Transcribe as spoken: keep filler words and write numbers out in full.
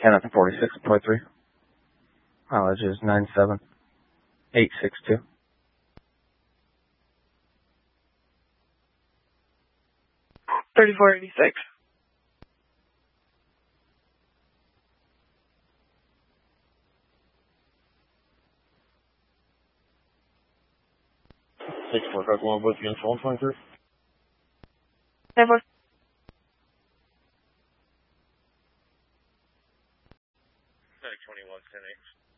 Kenneth forty-six point three. Mileage is nine seven eight six two. thirty-four eighty-six. six four five one, both against one twenty-three. Never. twenty-one, ten eight.